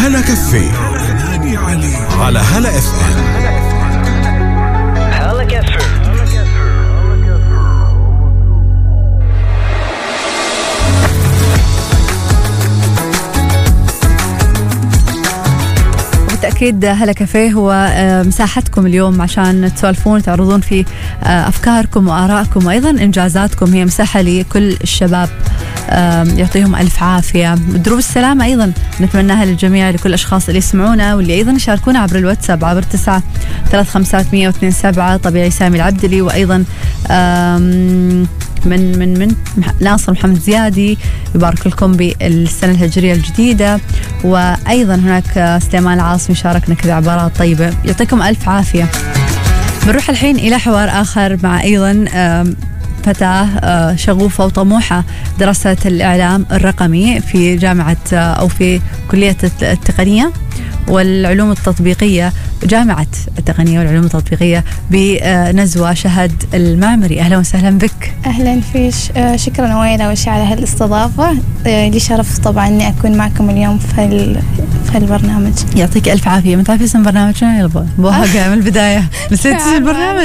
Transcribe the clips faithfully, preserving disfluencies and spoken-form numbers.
هلا كافيه على هلا اف ام. هلا كافيه. بالتأكيد هلا كافيه هو مساحتكم اليوم عشان تسولفون وتعرضون في أفكاركم وآرائكم وأيضا إنجازاتكم. هي مساحة لكل الشباب، يعطيهم ألف عافية. دروب السلام أيضا نتمناها للجميع، لكل الأشخاص اللي يسمعونا واللي أيضا يشاركونا عبر الواتساب عبر تسعة ثلاث خمسات مية واثنين سبعة. طبيعي سامي العبدلي، وأيضا من من من ناصر محمد زيادي يبارك لكم بالسنة الهجرية الجديدة. وأيضا هناك سليمان العاصمي شاركنا كذا عبارات طيبة، يعطيكم ألف عافية. بنروح الحين إلى حوار آخر مع أيضا فتاة شغوفة وطموحة، درست الإعلام الرقمي في جامعة أو في كلية التقنية والعلوم التطبيقية، جامعة التقنية والعلوم التطبيقية بنزوة شهد المعمري. أهلا وسهلا بك. أهلا فيش، شكرا وائل أول شيء على هالاستضافة، لي شرف طبعا إني أكون معكم اليوم في في البرنامج. يعطيك ألف عافية. من تعرفي اسم برنامجنا؟ يلا بوها من البداية نسيت اسم البرنامج.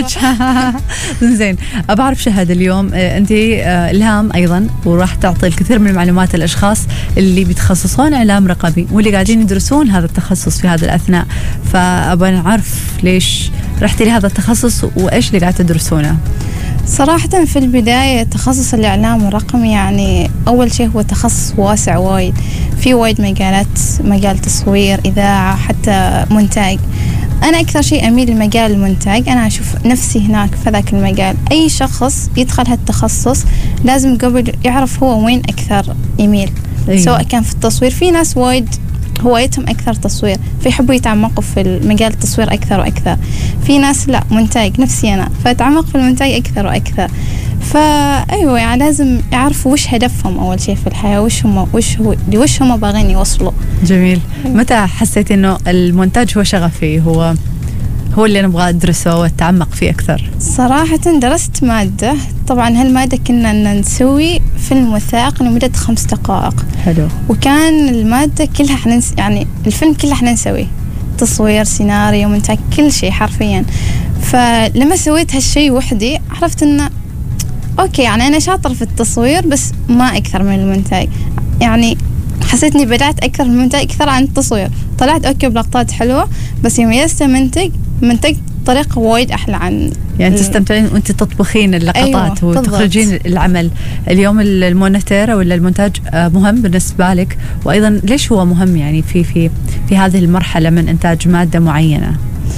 زين، أبعرف شهد اليوم أنت إلهام أيضا، وراح تعطي الكثير من المعلومات للأشخاص اللي بيتخصصون إعلام رقمي واللي قاعدين يدرسون هذا التخصص في هذا الأثناء. فأبغى نعرف ليش رحتي لهذا التخصص وإيش اللي قاعد تدرسونه؟ صراحة في البداية تخصص الإعلام الرقمي يعني أول شيء هو تخصص واسع وايد، في وايد مجالات، مجال تصوير، إذاعة، حتى مونتاج. أنا أكثر شيء أميل لمجال المونتاج، أنا أشوف نفسي هناك في ذاك المجال. أي شخص يدخل هالتخصص لازم قبل يعرف هو وين أكثر يميل. أيوة. سواء كان في التصوير، في ناس وايد هوايتهم أكثر تصوير فيحبوا يتعمقوا في المجال التصوير أكثر وأكثر، في ناس لا مونتاج نفسي أنا فتعمق في المونتاج أكثر وأكثر. فأيوة يعني لازم يعرفوا وش هدفهم أول شيء في الحياة، وش هم وش هو وش هم باغين يوصلوا. جميل. متى حسيت إنه المونتاج هو شغفي، هو هو اللي نبغى أدرسه وأتعمق فيه أكثر؟ صراحة درست مادة، طبعا هالمادة كنا نسوي فيلم وثائقي لمدة خمس دقائق. حلو. وكان المادة كلها حننس يعني الفيلم كله احنا نسويه، تصوير، سيناريو، مونتاج، كل شيء حرفيا. فلما سويت هالشيء وحدي عرفت إنه أوكي يعني أنا شاطر في التصوير بس ما أكثر من المونتاج. يعني حسيت إني بدأت أكثر من المونتاج أكثر عن التصوير. طلعت أوكي بلقطات حلوة، بس يوم جلست منتج منتج طريقة وايد أحلى عن يعني تستمتعين وأنت تطبخين اللقطات. أيوة وتخرجين العمل. اليوم المونتير ولا المونتاج مهم بالنسبة لك، وأيضا ليش هو مهم يعني في في في هذه المرحلة من إنتاج مادة معينة؟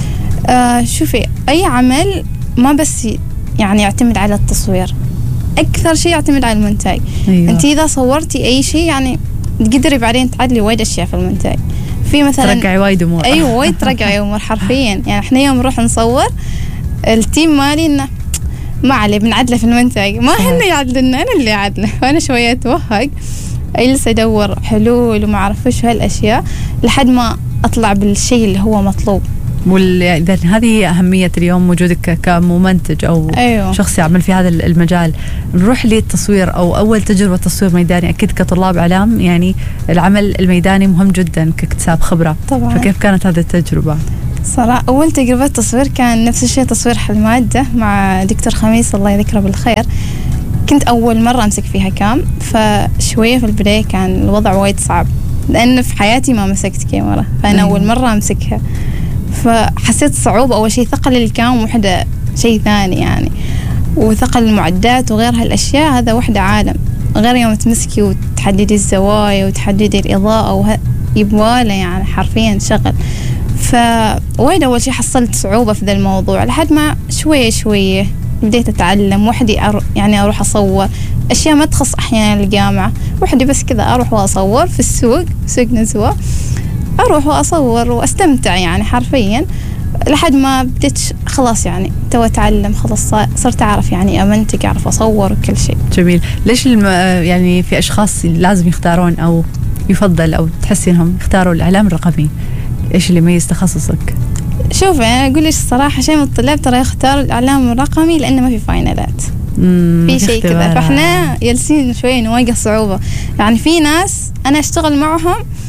آه شوفي، أي عمل ما بس يعني يعتمد على التصوير، أكثر شيء يعتمد على المونتاج. أيوة. أنت إذا صورتي أي شيء يعني تقدري بعدين تعدلي وايد أشياء في المونتاج. في مثلا ترجعي وايد امور. ايوه وايد ترجعي امور حرفيا. يعني احنا يوم نروح نصور التيم مالي انه ما عليه بنعدله في المنتج، ما هن يعدلنا، انا اللي اعدله. فانا شويه اتوهق، اجلس ادور حلول وما اعرف ايش هالاشياء لحد ما اطلع بالشيء اللي هو مطلوب. إذا هذه أهمية اليوم وجودك كممنتج أو أيوه. شخص يعمل في هذا المجال. نروح للتصوير أو أول تجربة تصوير ميداني. أكيد كطلاب إعلام يعني العمل الميداني مهم جدا كاكتساب خبرة طبعا. فكيف كانت هذه التجربة؟ صراحة أول تجربة تصوير كان نفس الشيء، تصوير المادة مع دكتور خميس الله يذكره بالخير. كنت أول مرة أمسك فيها كام، فشوية في البداية كان الوضع وايد صعب لأن في حياتي ما مسكت كاميرا، فأنا أيوه. أول مرة أمسكها، فحسيت صعوبة. أول شيء ثقل الكام وحدة شيء ثاني يعني، وثقل المعدات وغير هالأشياء هذا وحدة عالم، غير يوم تمسكي وتحددي الزوايا وتحددي الإضاءة وه... يبواله يعني حرفيا شغل. فوايد أول شيء حصلت صعوبة في ذا الموضوع لحد ما شوية شوية بديت أتعلم وحدي أر... يعني أروح أصور أشياء ما تخص أحيانا الجامعة، وحدي بس كذا أروح وأصور في السوق، سوق نزوة، أروح وأصور وأستمتع يعني حرفيا لحد ما بديت خلاص يعني تو أتعلم، خلاص صرت أعرف يعني أمنتج، أعرف أصور وكل شيء. جميل. ليش الم... يعني في أشخاص لازم يختارون أو يفضل أو تحسي إنهم يختاروا الإعلام الرقمي؟ إيش اللي يميز تخصصك؟ شوف أنا أقول لك الصراحة شيء من الطلاب ترى يختاروا الإعلام الرقمي لأنه ما في فاينالات، في شيء كذا، فإحنا جالسين شوي نواجه صعوبة. يعني في ناس أنا أشتغل معهم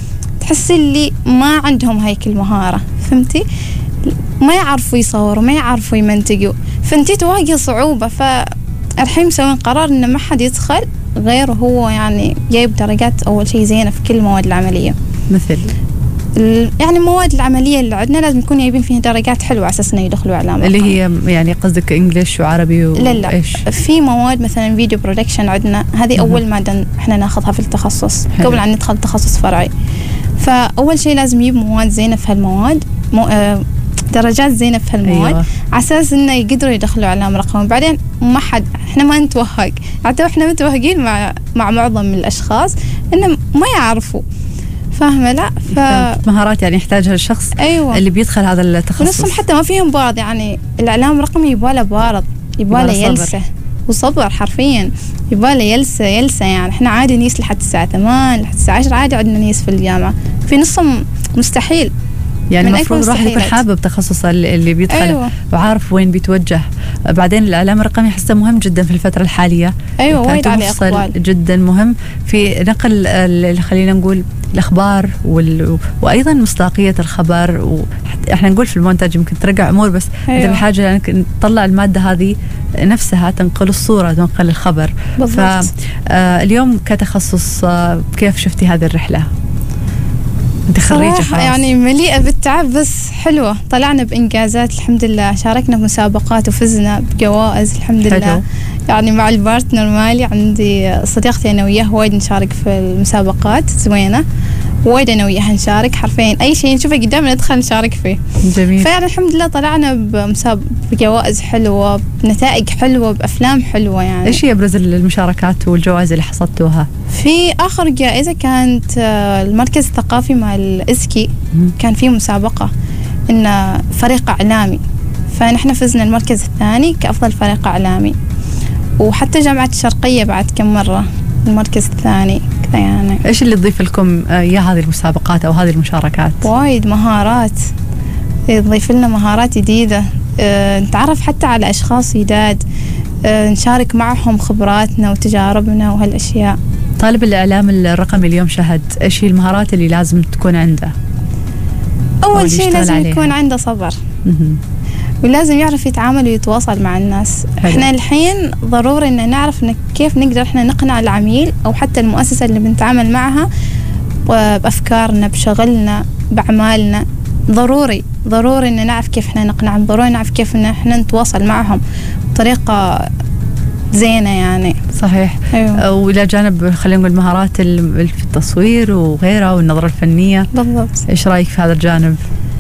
تحس اللي ما عندهم هيك المهارة، فهمتي؟ ما يعرفوا يصوروا، ما يعرفوا يمنتجوا، فانتي تواجه صعوبة. فالحين مسوين قرار إنه ما حد يدخل غير هو يعني جايب درجات أول شيء زينة في كل المواد العملية. مثل يعني المواد العملية اللي عندنا لازم يكون جايبين فيها درجات حلوة على أساس إنه يدخلوا إعلام اللي هي يعني قصدك إنجليش وعربي و... لا لا إيش؟ في مواد مثلا فيديو برودكشن عندنا، هذه أول مادة إحنا ناخذها في التخصص حلو. قبل أن ندخل تخصص فرعي. فأول شيء لازم يجيب مواد زينة في هالمواد، مو... آه درجات زينة في هالمواد. أيوة. على أساس إنه يقدروا يدخلوا إعلام رقمي. بعدين ما حد إحنا ما نتوهق، حتى إحنا متوهقين مع مع معظم من الأشخاص إنه ما يعرفوا، فاهمة؟ لا ف... مهارات يعني يحتاجها الشخص. أيوة. اللي بيدخل هذا التخصص. ونصهم حتى ما فيهم بارض، يعني الإعلام الرقمي يباله بارض، يباله يلسة وصبر حرفيا، يباله يلسة يلسة يعني إحنا عادي نيس لحد الساعة ثمانية لحد الساعة عشرة، عادي عندنا نيس في الجامعة، في نصهم مستحيل. يعني المفروض الواحد يكون حابب تخصصه اللي بيدخله. أيوة. وعارف وين بيتوجه. بعدين الإعلام الرقمي حسه مهم جدا في الفترة الحالية. أيوة وايد عليه أقوال جدا مهم في نقل اللي خلينا نقول الأخبار وال... وأيضا مصداقية الخبر. وإحنا نقول في المونتاج يمكن ترجع أمور، بس أيوة. أنت بحاجة أنك تطلع المادة هذه نفسها تنقل الصورة تنقل الخبر. فاليوم كتخصص كيف شفتي هذه الرحلة؟ انت خريجة خلاص. يعني مليئة بالتعب بس حلوة، طلعنا بإنجازات الحمد لله، شاركنا بمسابقات وفزنا بجوائز الحمد حلو. لله. يعني مع البارتنر مالي عندي صديقتي أنا وياه وايد نشارك في المسابقات زوينة، وايد أنا وياها نشارك حرفيا أي شيء نشوفه قدامنا ندخل نشارك فيه. جميل. فيعني الحمد لله طلعنا بمساب بجوائز حلوة، بنتائج حلوة، بأفلام حلوة. يعني إيش هي أبرز المشاركات والجوائز اللي حصلتوها؟ في آخر جائزة كانت المركز الثقافي مع الإسكي، كان في مسابقة إن فريق إعلامي، فنحن فزنا المركز الثاني كأفضل فريق إعلامي. وحتى جامعة الشرقية بعد كم مرة المركز الثاني كذا. يعني إيش اللي تضيف لكم يا هذه المسابقات أو هذه المشاركات؟ وايد مهارات، تضيف لنا مهارات جديدة، اه نتعرف حتى على أشخاص جداد، اه نشارك معهم خبراتنا وتجاربنا وهالأشياء. طالب الإعلام الرقمي اليوم شهد، إيش هي المهارات اللي لازم تكون عنده؟ أول شيء لازم عليها. يكون عنده صبر ولازم يعرف يتعامل ويتواصل مع الناس. حلو. احنا الحين ضروري ان نعرف إن كيف نقدر احنا نقنع العميل او حتى المؤسسة اللي بنتعامل معها بأفكارنا بشغلنا بأعمالنا. ضروري ضروري ان نعرف كيف احنا نقنعهم، ضروري نعرف كيف ان احنا نتواصل معهم بطريقة زينة. يعني صحيح. أيوة. وإلى جانب خلينا نقول مهارات في التصوير وغيرها والنظرة الفنية. بالضبط. إيش رأيك في هذا الجانب؟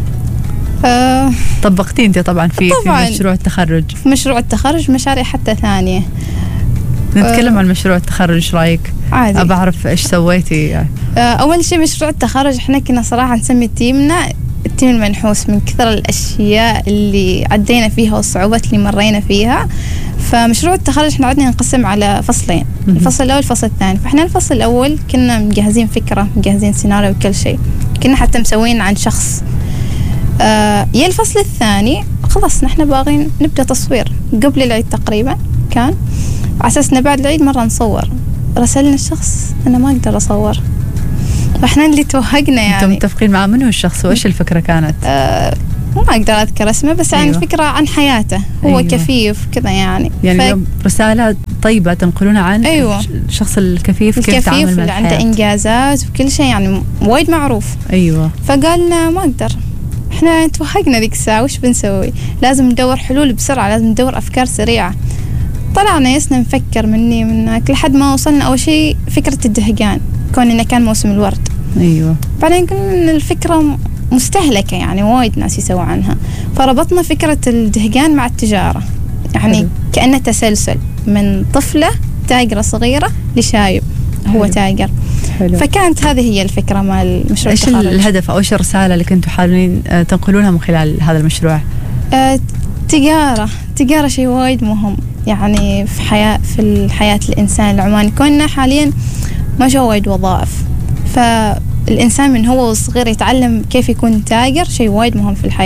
أه طبقتي أنت طبعا في طبعاً في مشروع التخرج. في مشروع التخرج مشاريع حتى ثانية. نتكلم أه عن مشروع التخرج، إيش رأيك؟ عادي. أبى أعرف إيش سويتي يعني. أه أول شيء مشروع التخرج إحنا كنا صراحة نسمي تيمنا التيم المنحوس من كثر الأشياء اللي عدينا فيها والصعوبات اللي مرينا فيها. فمشروع التخرج احنا عدنا نقسم على فصلين، الفصل الأول والفصل الثاني. فاحنا الفصل الأول كنا مجهزين فكرة، مجهزين سيناريو وكل شيء، كنا حتى مسوين عن شخص. آه يا الفصل الثاني خلاص نحن باغين نبدأ تصوير قبل العيد تقريبا، كان على أساس بعد العيد مرة نصور. رسلنا الشخص أنا ما أقدر أصور، فاحنا اللي توهقنا. يعني انتم متفقين مع منو الشخص وايش الفكرة كانت؟ آه ما أقدر أذكر اسمه، بس أيوة. عن فكرة عن حياته هو أيوة. كفيف كذا يعني. يعني ف... اليوم رسالة طيبة تنقلونها عن أيوة. الشخص الكفيف، كيف يتعامل مع الحياة، عنده إنجازات وكل شيء يعني وايد معروف. أيوة. فقالنا ما أقدر، إحنا توهقنا ذيك الساعة، وش بنسوي؟ لازم ندور حلول بسرعة، لازم ندور أفكار سريعة. طلعنا يسنا نفكر مني منك لحد ما وصلنا أول شيء فكرة الدهقان، كون إنه كان موسم الورد. أيوة. بعدين قلنا إن الفكرة مستهلكة، يعني وايد ناس يسووا عنها، فربطنا فكرة الدهقان مع التجارة، يعني حلو. كأنه تسلسل من طفلة تاجرة صغيرة لشايب هو حلو. تاجر. حلو. فكانت هذه هي الفكرة مع المشروع. إيش الهدف أو إيش الرسالة اللي كنتوا حابين تنقلونها من خلال هذا المشروع؟ آه تجارة تجارة شيء وايد مهم يعني في حياة في الحياة الإنسان العماني. كنا حاليا ما جوا وايد وظائف، فالإنسان من هو صغير يتعلم كيف يكون تاجر، شيء وايد مهم في الحياة.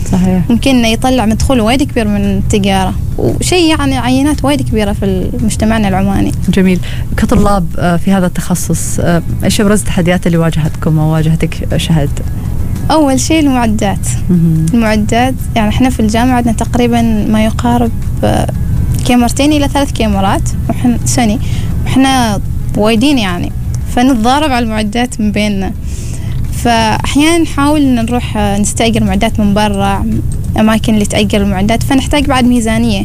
صحيح. ممكن يطلع مدخول وايد كبير من التجارة، وشيء يعني عينات وايد كبيرة في مجتمعنا العماني. جميل. كطلاب في هذا التخصص، ايش ابرز التحديات اللي واجهتكم او واجهتك شهد؟ أول شيء المعدات. المعدات يعني إحنا في الجامعة عندنا تقريبا ما يقارب كاميرتين إلى ثلاث كاميرات وإحنا سوني، وإحنا وايدين يعني، فنتضارب على المعدات من بيننا. فأحيانا نحاول نروح نستأجر معدات من برا، أماكن اللي تأجر المعدات، فنحتاج بعد ميزانية.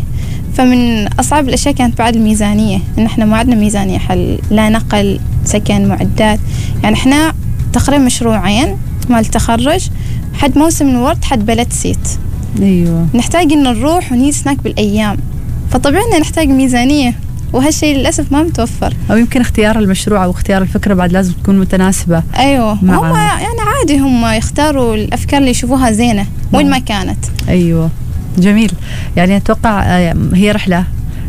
فمن أصعب الأشياء كانت بعد الميزانية، إن إحنا ما عندنا ميزانية حل لا نقل سكن معدات. يعني إحنا تقريبا مشروعين مال التخرج، حد موسم الورد حد بلد سيت. أيوة. نحتاج إن نروح ونجلس هناك بالأيام، فطبعا نحتاج ميزانية، وهالشيء للأسف ما متوفر. أو يمكن اختيار المشروع أو اختيار الفكرة بعد لازم تكون متناسبة. أيوة. هم يعني عادي هم يختاروا الأفكار اللي يشوفوها زينة وين ما كانت. أيوة. جميل. يعني أتوقع هي رحلة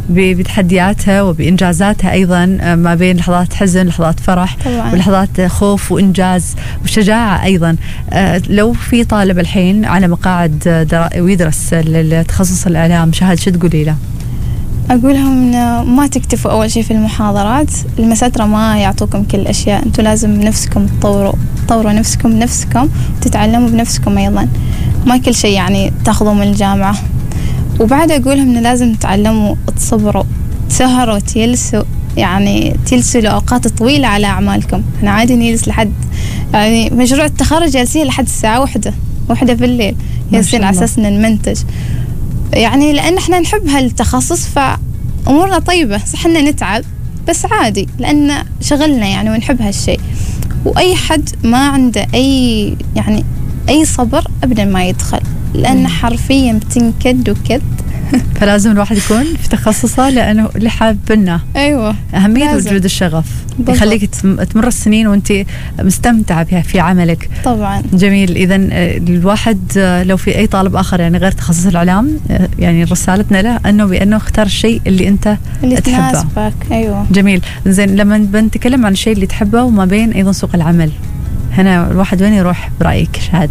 بتحدياتها وبإنجازاتها أيضا، ما بين لحظات حزن، لحظات فرح، طبعاً. ولحظات خوف وإنجاز وشجاعة أيضا. لو في طالب الحين على مقاعد ويدرس التخصص الإعلام، شهد شو تقولي له؟ أقول لهم ما تكتفوا أول شيء في المحاضرات، المساترة ما يعطوكم كل الأشياء، أنتوا لازم نفسكم تطوروا تطوروا نفسكم بنفسكم وتتعلموا بنفسكم أيضا، ما كل شيء يعني تاخذوا من الجامعة. وبعد أقول لهم إن لازم تتعلموا تصبروا، تسهروا، تجلسوا، يعني تجلسوا لأوقات طويلة على أعمالكم. أنا عادي نجلس لحد يعني مشروع التخرج جالسين لحد الساعة واحدة واحدة في الليل جالسين على أساس إن نمنتج، يعني لأن إحنا نحب هالتخصص فأمورنا طيبة. صح إننا نتعب بس عادي لأن شغلنا يعني ونحب هالشيء. وأي حد ما عنده أي يعني أي صبر أبدا ما يدخل، لأن حرفيا بتنكد وكد. فلازم الواحد يكون في تخصصه لأنه اللي حابنا. أيوة. أهمية وجود الشغف بالضبط. يخليك تمر السنين وأنت مستمتعة بها في عملك. طبعا. جميل. إذا الواحد لو في أي طالب آخر يعني غير تخصص الإعلام، يعني رسالتنا له أنه بأنه اختار الشيء اللي أنت اللي تحبه. تناسبك. أيوة. جميل. زين، لما بنتكلم عن الشيء اللي تحبه وما بين أيضا سوق العمل، هنا الواحد وين يروح برأيك شهد؟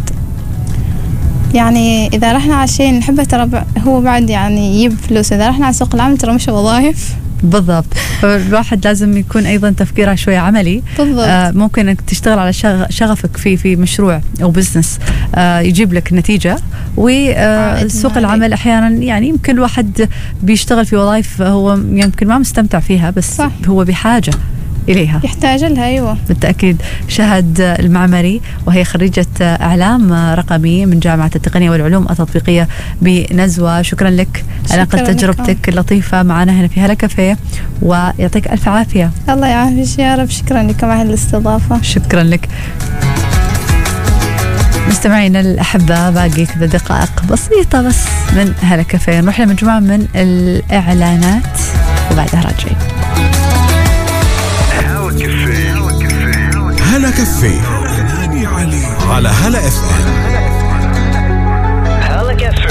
يعني إذا رحنا على شيء نحبه ترى هو بعد يعني يجيب فلوس، إذا رحنا على سوق العمل ترى مش وظائف. بالضبط. فالواحد لازم يكون أيضا تفكيره شوية عملي. بالضبط. آه ممكن أنك تشتغل على شغفك في في مشروع أو بزنس آه يجيب لك نتيجة، وسوق العمل أحيانا يعني يمكن الواحد بيشتغل في وظائف هو يمكن ما مستمتع فيها، بس صح. هو بحاجة إليها، يحتاج لها. أيوة بالتأكيد. شهد المعمري، وهي خريجة إعلام رقمي من جامعة التقنية والعلوم التطبيقية بنزوة. شكرا لك على نقل تجربتك اللطيفة معنا هنا في هلا كافيه، ويعطيك ألف عافية. الله يعافيك يا رب. شكرا لكم على الاستضافة. شكرا لك. مستمعينا الأحبة، باقي كذا دقائق بسيطة بس من هلا كافيه، نروح لمجموعة من الإعلانات وبعدها راجعين. هلا كافيه على هلا اف ام. هلا كافيه.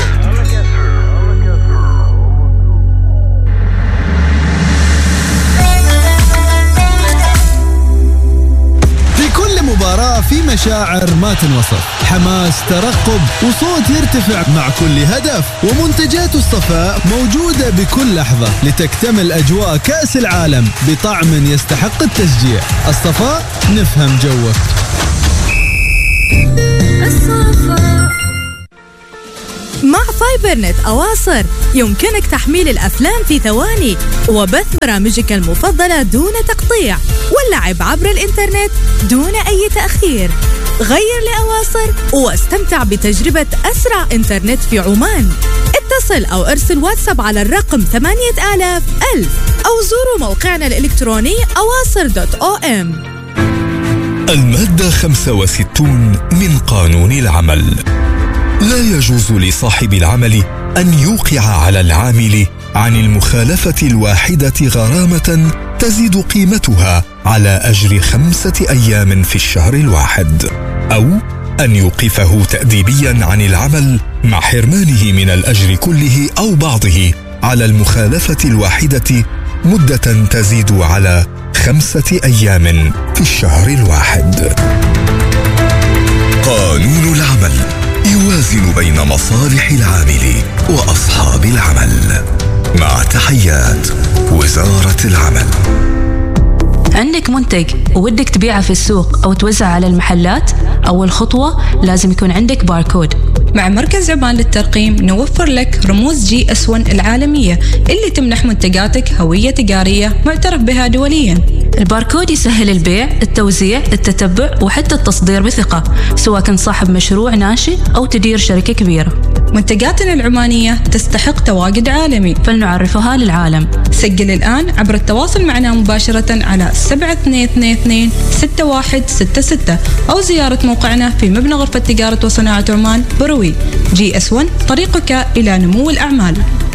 في كل مباراة في مشاعر ما تنوصف، حماس، ترقب، وصوت يرتفع مع كل هدف، ومنتجات الصفاء موجودة بكل لحظة لتكتمل أجواء كأس العالم بطعم يستحق التشجيع. الصفاء نفهم جوك. مع فايبر نت أواصر يمكنك تحميل الأفلام في ثواني وبث برامجك المفضلة دون تقطيع، واللعب عبر الإنترنت دون أي تأخير. غير لأواصر واستمتع بتجربة أسرع إنترنت في عمان. اتصل أو ارسل واتساب على الرقم ثمانية آلاف ألف أو زوروا موقعنا الإلكتروني أواصر دوت أو إم. المادة خمسة وستين من قانون العمل: لا يجوز لصاحب العمل أن يوقع على العامل عن المخالفة الواحدة غرامة تزيد قيمتها على أجر خمسة أيام في الشهر الواحد، أو أن يوقفه تأديبيا عن العمل مع حرمانه من الأجر كله أو بعضه على المخالفة الواحدة مدة تزيد على خمسة أيام في الشهر الواحد. قانون العمل يوازن بين مصلحة لصالح العامل وأصحاب العمل. مع تحيات وزارة العمل. عندك منتج وودك تبيعه في السوق أو توزع على المحلات؟ أول خطوة لازم يكون عندك باركود. مع مركز عمان للترقيم نوفر لك رموز جي اس ون العالمية اللي تمنح منتجاتك هوية تجارية معترف بها دوليا. الباركود يسهل البيع، التوزيع، التتبع وحتى التصدير بثقة، سواء كنت صاحب مشروع ناشئ أو تدير شركة كبيرة. منتجاتنا العمانية تستحق تواجد عالمي، فلنعرفها للعالم. سجل الآن عبر التواصل معنا مباشرة على سبعة اثنين اثنين اثنين ستة واحد ستة ستة أو زيارة موقعنا في مبنى غرفة تجارة وصناعة عمان بروي. جي اس ون، طريقك إلى نمو الأعمال.